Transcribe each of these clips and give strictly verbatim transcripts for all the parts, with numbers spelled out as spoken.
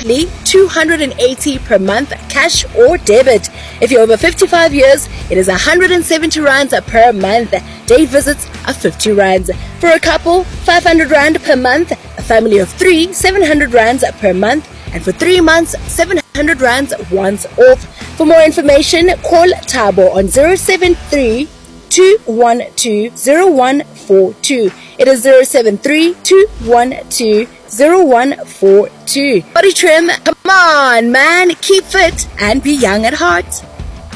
monthly, two hundred eighty per month, cash or debit. If you're over fifty-five years, it is one hundred seventy rands per month. Day visits are fifty rands. For a couple, five hundred rand per month. A family of three, seven hundred rands per month. And for three months, seven hundred rands once off. For more information, call Tabo on zero seven three, two one two, zero one four two. It is zero seven three, two one two, zero one four two. Body trim, come on man, keep fit and be young at heart.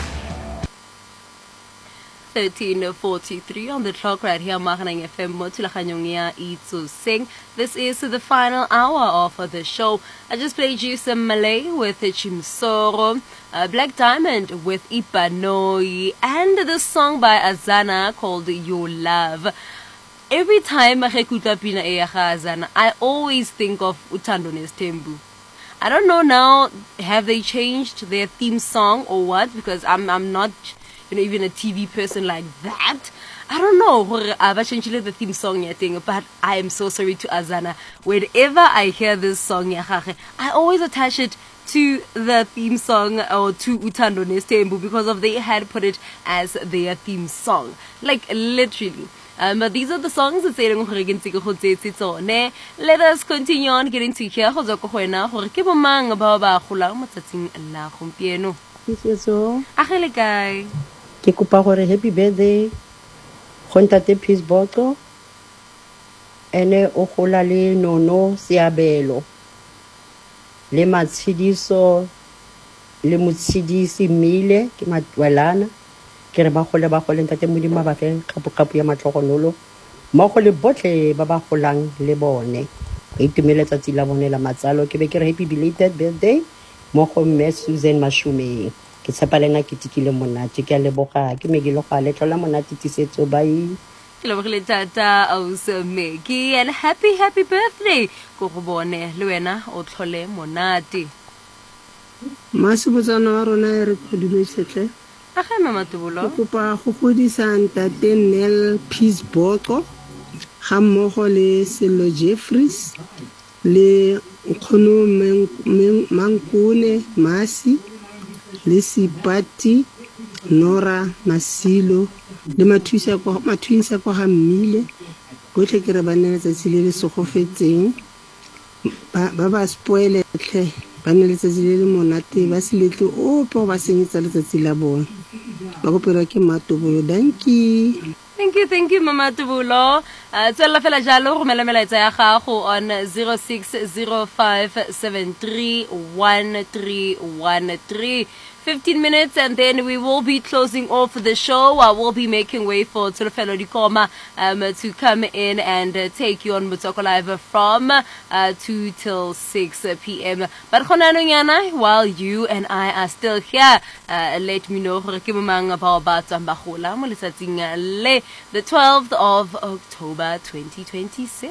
thirteen forty-three on the clock right here, Maganang F M, Motulakanyongia Itsusing. This is the final hour of the show. I just played you some Malay with Chimsoro, uh, Black Diamond with Ipanoi, and the song by Azana called Your Love. Every time I pina Azana, I always think of Utando Nestembu. I don't know now, have they changed their theme song or what? Because I'm I'm not, you know, even a T V person like that. I don't know. I've changed the theme song yet, but I am so sorry to Azana. Whenever I hear this song, I always attach it to the theme song or to Utando Nestembu because of they had put it as their theme song. Like literally. Um, but these are the songs that say let us continue on getting to hear go go wena gore ke bomang ba ba golang matsatsing la gompieno. So agele kae ke kopa gore happy birthday go ntate Peace Botho ene o gola le Nono Seabelo le Matshidiso le Motshidisi Mile ke Matwelana ke re ba gole ba gole ntate modimo ba fe kapo kapo ya matlogonolo mo go le botle ba ba golang le bone e itumeletsa tsila bone la matsalo ke be ke re happy belated birthday mo go mme Susan Mashumeng ke tshepa lena ke tikile monate ke a leboga ke megilo ga le tlola monate tisetso bye ke lebogile tata Ausmeki and happy happy birthday go go bone le wena o tlhole monate Masibotsana wa rona re khodimetsetle age mama Tubulo kopa go godisa ntate Nel Peace Botho ga mmogo le Selo Jeffries le Nkgono Mankune Masi le Sipati Nora Masilo le mathusa go mathusa go ga mmile go tle ke re banela tsa tsile le segofetseng ba ba spoile tle banela tsa tsile le monate ba siletlo o po ba senyetsa le tsa tsila bona ba go pera ke Matubulo. Thank you. Thank you, thank you, Mama Tubulo. Uh, Tswela fela jalo go mela melaetsa ya gago on zero six zero five seven three one three one three. fifteen minutes and then we will be closing off the show. I will be making way for Tsolofelo Dikoma um, to come in and uh, take you on Motoko Live from uh, two till six p m But while you and I are still here, uh, let me know the twelfth of October twenty twenty-six.